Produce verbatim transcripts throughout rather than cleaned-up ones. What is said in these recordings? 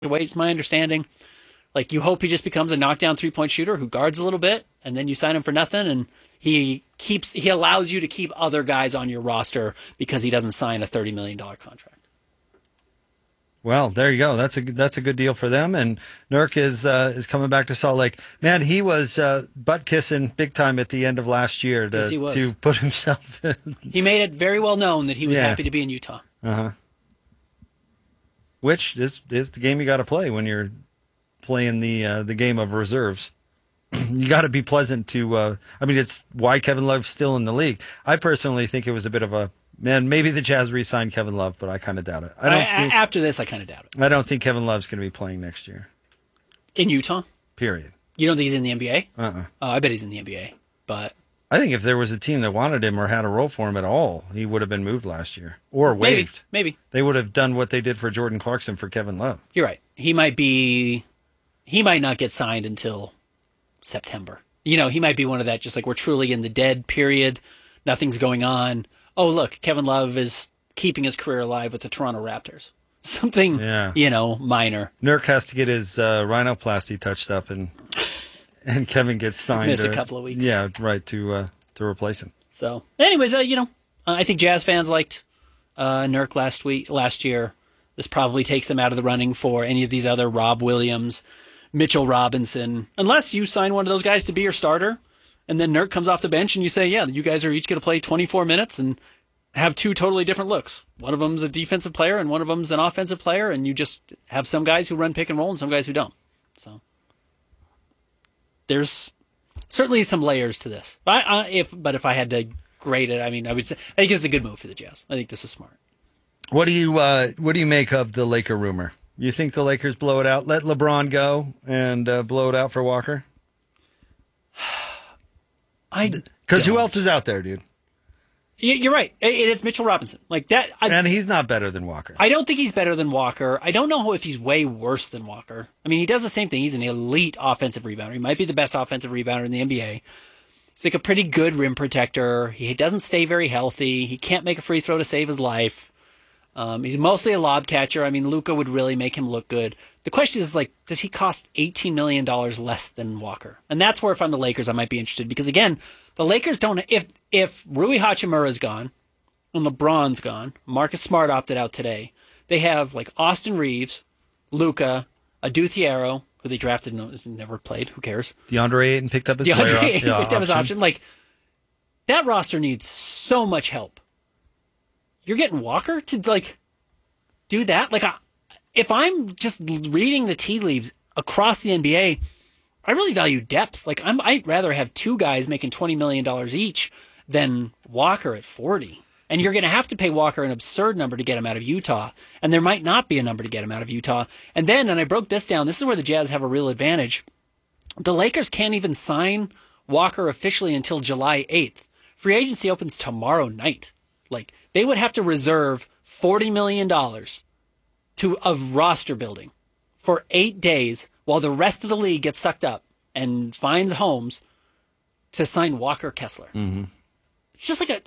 away. It's my understanding. Like, you hope he just becomes a knockdown three-point shooter who guards a little bit, and then you sign him for nothing, and he keeps he allows you to keep other guys on your roster because he doesn't sign a thirty million dollars contract. Well, there you go. That's a that's a good deal for them. And Nurk is uh, is coming back to Salt Lake. Man, he was uh, butt kissing big time at the end of last year to Yes, he was. to put himself in. He made it very well known that he was Yeah. happy to be in Utah. Uh huh. Which is is the game you got to play when you're playing the uh, the game of reserves. You got to be pleasant to. Uh, I mean, it's why Kevin Love's still in the league. I personally think it was a bit of a man. Maybe the Jazz re-signed Kevin Love, but I kind of doubt it. I don't. I, think, after this, I kind of doubt it. I don't think Kevin Love's going to be playing next year. In Utah? Period. You don't think he's in the N B A? Uh-uh. Oh, I bet he's in the N B A. But I think if there was a team that wanted him or had a role for him at all, he would have been moved last year or waived. maybe, maybe. They would have done what they did for Jordan Clarkson for Kevin Love. You're right. He might be. He might not get signed until September. You know, he might be one of that, just like we're truly in the dead period. Nothing's going on. Oh, look, Kevin Love is keeping his career alive with the Toronto Raptors. Something, Yeah. you know, minor. Nurk has to get his uh, rhinoplasty touched up, and and Kevin gets signed. Miss a uh, couple of weeks. Yeah, right, to uh, to replace him. So, anyways, uh, you know, uh, I think Jazz fans liked uh, Nurk last week, last year. This probably takes them out of the running for any of these other Rob Williams, Mitchell Robinson, unless you sign one of those guys to be your starter, and then Nurk comes off the bench and you say, yeah, you guys are each going to play twenty-four minutes and have two totally different looks. One of them's a defensive player and one of them's an offensive player, and you just have some guys who run pick and roll and some guys who don't. So there's certainly some layers to this. I, I, if but if I had to grade it, I mean, I would say I think it's a good move for the Jazz. I think this is smart. What do you uh, what do you make of the Laker rumor? You think the Lakers blow it out, let LeBron go, and uh, blow it out for Walker? I Because who don't. else is out there, dude? Y- You're right. It it is Mitchell Robinson. Like that. I, And he's not better than Walker. I don't think he's better than Walker. I don't know if he's way worse than Walker. I mean, he does the same thing. He's an elite offensive rebounder. He might be the best offensive rebounder in the N B A. He's like a pretty good rim protector. He doesn't stay very healthy. He can't make a free throw to save his life. Um, he's mostly a lob catcher. I mean, Luka would really make him look good. The question is, like, does he cost eighteen million dollars less than Walker? And that's where, if I'm the Lakers, I might be interested. Because, again, the Lakers don't... If if Rui Hachimura's gone and LeBron's gone, Marcus Smart opted out today, they have, like, Austin Reeves, Luka, Adu Thiero, who they drafted and never played. Who cares? DeAndre Ayton picked up his DeAndre player Ayton op- yeah, picked up his option. Like, that roster needs so much help. You're getting Walker to, like, do that? Like, I, if I'm just reading the tea leaves across the N B A, I really value depth. Like, I'm, I'd rather have two guys making twenty million dollars each than Walker at forty. And you're going to have to pay Walker an absurd number to get him out of Utah. And there might not be a number to get him out of Utah. And then, and I broke this down, this is where the Jazz have a real advantage. The Lakers can't even sign Walker officially until July eighth. Free agency opens tomorrow night. Like, they would have to reserve forty million dollars to of roster building for eight days while the rest of the league gets sucked up and finds homes to sign Walker Kessler. Mm-hmm. It's just like a...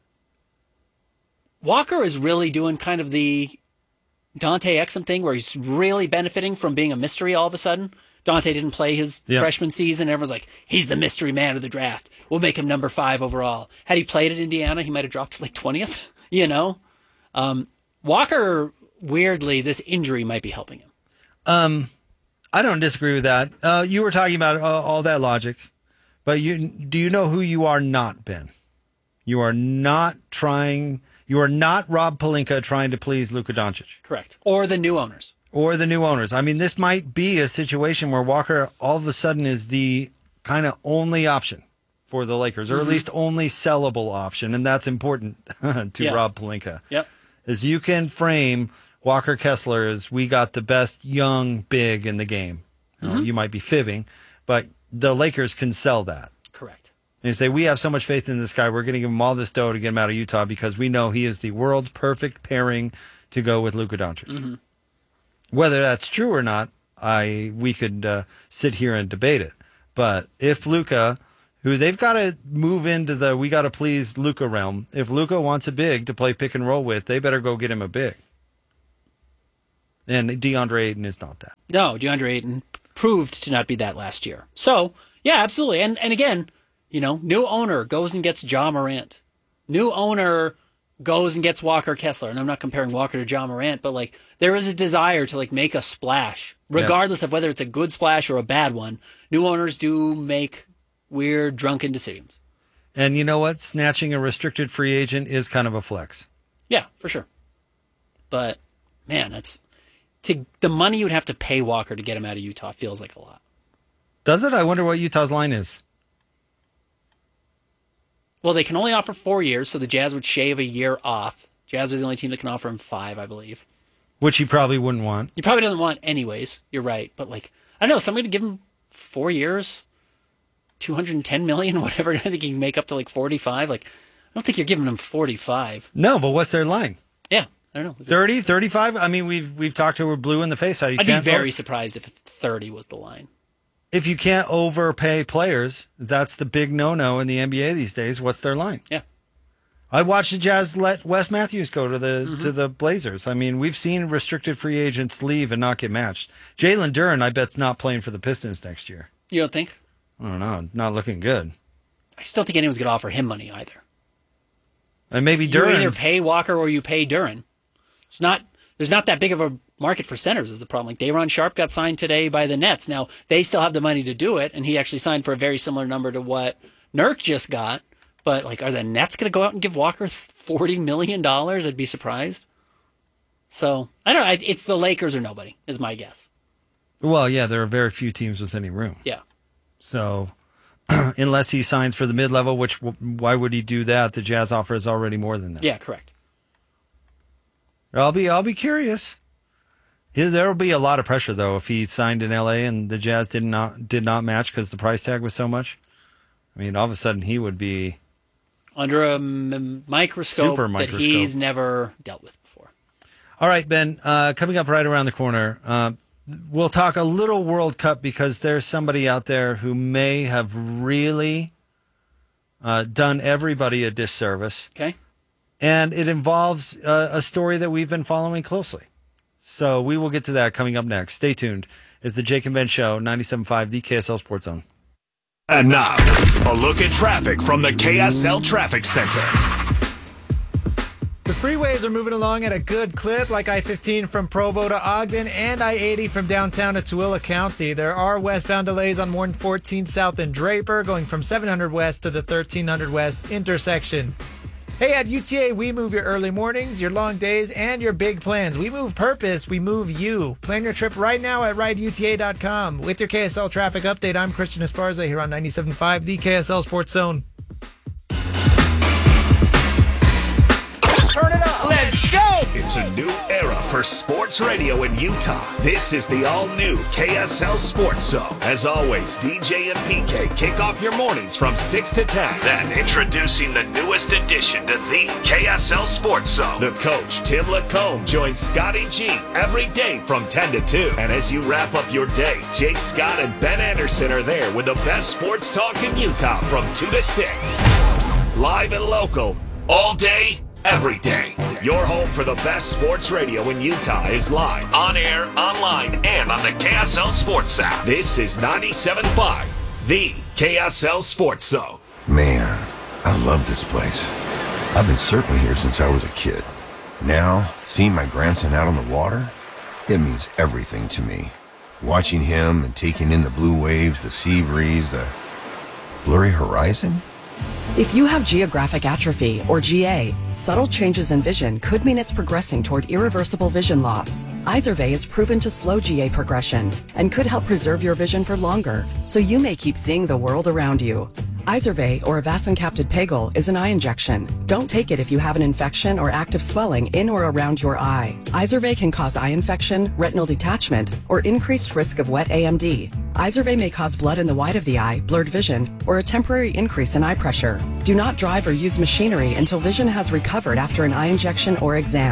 Walker is really doing kind of the Dante Exum thing where he's really benefiting from being a mystery all of a sudden. Dante didn't play his Yep. freshman season. Everyone's like, he's the mystery man of the draft. We'll make him number five overall. Had he played at Indiana, he might have dropped to like twentieth, you know? Um, Walker, weirdly, this injury might be helping him. Um, I don't disagree with that. Uh, you were talking about uh, all that logic, but you do you know who you are not, Ben? You are not trying... You are not Rob Pelinka trying to please Luka Doncic. Correct. Or the new owners. Or the new owners. I mean, this might be a situation where Walker all of a sudden is the kind of only option for the Lakers, or Mhm. at least only sellable option, and that's important to Yeah. Rob Pelinka. Yep. Is you can frame Walker Kessler as we got the best young big in the game. You know, Mhm. you might be fibbing, but the Lakers can sell that. Correct. And you say, we have so much faith in this guy, we're going to give him all this dough to get him out of Utah because we know he is the world's perfect pairing to go with Luka Doncic. Mm-hmm. Whether that's true or not, I we could uh, sit here and debate it. But if Luka, who they've got to move into the we got to please Luka realm, if Luka wants a big to play pick and roll with, they better go get him a big. And DeAndre Ayton is not that. No, DeAndre Ayton proved to not be that last year. So, yeah, absolutely. And and again, you know, new owner goes and gets Ja Morant. New owner goes and gets Walker Kessler. And I'm not comparing Walker to Ja Morant, but like there is a desire to like make a splash, regardless yeah. of whether it's a good splash or a bad one. New owners do make weird, drunken decisions. And you know what? Snatching a restricted free agent is kind of a flex. Yeah, for sure. But man, that's to the money you'd have to pay Walker to get him out of Utah feels like a lot. Does it? I wonder what Utah's line is. Well, they can only offer four years, so the Jazz would shave a year off. Jazz are the only team that can offer him five, I believe. Which he probably wouldn't want. He probably doesn't want anyways. You're right. But like, I don't know, somebody to give him four years, two hundred ten million dollars, whatever. I think he can make up to like forty-five. Like, I don't think you're giving him forty-five. No, but what's their line? Yeah. I don't know. thirty, thirty-five? I mean, we've we've talked to her blue in the face. How you I'd can't be very over- surprised if thirty was the line. If you can't overpay players, that's the big no-no in the N B A these days. What's their line? Yeah. I watched the Jazz let Wes Matthews go to the Mm-hmm. to the Blazers. I mean, we've seen restricted free agents leave and not get matched. Jalen Duren, I bet's not playing for the Pistons next year. You don't think? I don't know. Not looking good. I still think anyone's going to offer him money either. And maybe You Duren either pay Walker or you pay Duren. It's not. There's not that big of a market for centers is the problem. Like Day'Ron Sharpe got signed today by the Nets. Now they still have the money to do it, and he actually signed for a very similar number to what Nurk just got. But like, are the Nets going to go out and give Walker forty million dollars? I'd be surprised. So I don't know. It's the Lakers or nobody is my guess. Well, yeah, there are very few teams with any room. Yeah. So unless he signs for the mid-level, which why would he do that? The Jazz offer is already more than that. Yeah, correct. I'll be I'll be curious. There will be a lot of pressure though if he signed in L A and the Jazz did not did not match because the price tag was so much. I mean, all of a sudden he would be under a m- microscope, Super microscope that he's never dealt with before. All right, Ben. Uh, coming up right around the corner, uh, we'll talk a little World Cup because there's somebody out there who may have really uh, done everybody a disservice. Okay. And it involves uh, a story that we've been following closely. So we will get to that coming up next. Stay tuned. It's the Jake and Ben Show, ninety-seven point five, the K S L Sports Zone. And now, a look at traffic from the K S L Traffic Center. The freeways are moving along at a good clip, like I fifteen from Provo to Ogden and I eighty from downtown to Tooele County. There are westbound delays on one fourteen south in Draper, going from seven hundred west to the thirteen hundred west intersection. Hey, at U T A, we move your early mornings, your long days, and your big plans. We move purpose, we move you. Plan your trip right now at ride U T A dot com. With your K S L traffic update, I'm Christian Esparza here on ninety-seven point five, the K S L Sports Zone. Turn it up. Let's go. It's a new era for sports radio in Utah. This is the all-new K S L Sports Zone. As always, D J and P K kick off your mornings from six to ten. Then introducing the newest addition to the K S L Sports Zone. The coach, Tim Lacombe, joins Scotty G every day from ten to two. And as you wrap up your day, Jake Scott and Ben Anderson are there with the best sports talk in Utah from two to six. Live and local, all day, every day. Your home for the best sports radio in Utah is live, on air, online, and on the K S L Sports app. This is ninety-seven point five, the K S L Sports Zone. Man, I love this place. I've been surfing here since I was a kid. Now, seeing my grandson out on the water, it means everything to me. Watching him and taking in the blue waves, the sea breeze, the blurry horizon. If you have geographic atrophy, or G A, subtle changes in vision could mean it's progressing toward irreversible vision loss. Izervay is proven to slow G A progression and could help preserve your vision for longer, so you may keep seeing the world around you. Izervay, or avacincaptad pegol, is an eye injection. Don't take it if you have an infection or active swelling in or around your eye. Izervay can cause eye infection, retinal detachment, or increased risk of wet A M D. Izervay may cause blood in the white of the eye, blurred vision, or a temporary increase in eye pressure. Do not drive or use machinery until vision has recovered after an eye injection or exam.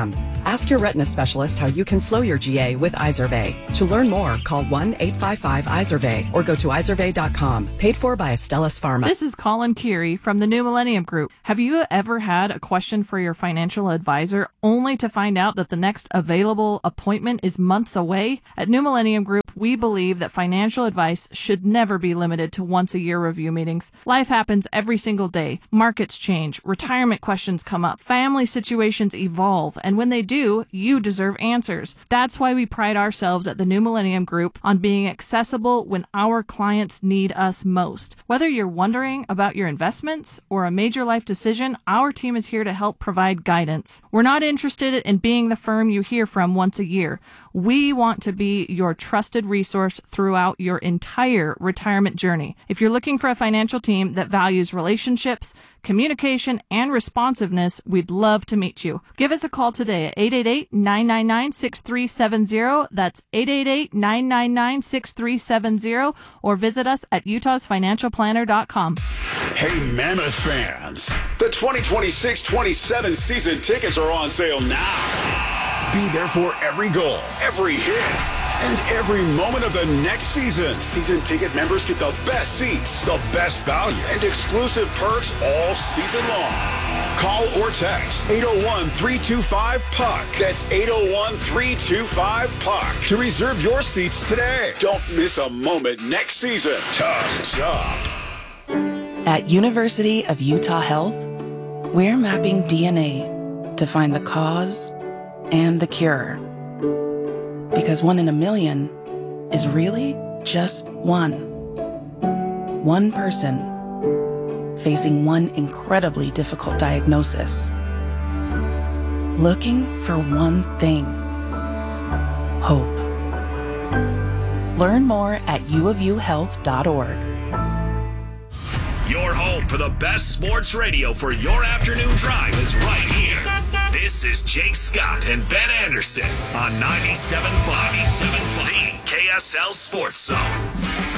Ask your retina specialist how you can slow your G A with Izervay. To learn more, call one eight five five Izervay or go to izervay dot com. Paid for by Astellas Pharma. This is Colin Keary from the New Millennium Group. Have you ever had a question for your financial advisor only to find out that the next available appointment is months away? At New Millennium Group, we believe that financial advice should never be limited to once a year review meetings. Life happens every single day. Markets change, retirement questions come up, family situations evolve, and when they do, you deserve answers. That's why we pride ourselves at the New Millennium Group on being accessible when our clients need us most. Whether you're wondering about your investments or a major life decision, our team is here to help provide guidance. We're not interested in being the firm you hear from once a year. We want to be your trusted resource throughout your entire retirement journey. If you're looking for a financial team that values relationships, communication, and responsiveness, we'd love to meet you. Give us a call today at eight eight eight, nine nine nine, six three seven zero. That's eight eight eight, nine nine nine, six three seven zero, or visit us at utahs financial planner dot com. Hey, Mammoth fans, the twenty twenty-six twenty-seven season tickets are on sale now. Be there for every goal, every hit, and every moment of the next season. Season ticket members get the best seats, the best value, and exclusive perks all season long. Call or text eight oh one, three two five, P U C. That's eight oh one, three two five, P U C to reserve your seats today. Don't miss a moment next season. Tusk Shop. At University of Utah Health, we're mapping D N A to find the cause and the cure. Because one in a million is really just one. One person facing one incredibly difficult diagnosis. Looking for one thing. Hope. Learn more at u of u health dot org. Your home for the best sports radio for your afternoon drive is right here. This is Jake Scott and Ben Anderson on ninety-seven point five, the K S L Sports Zone.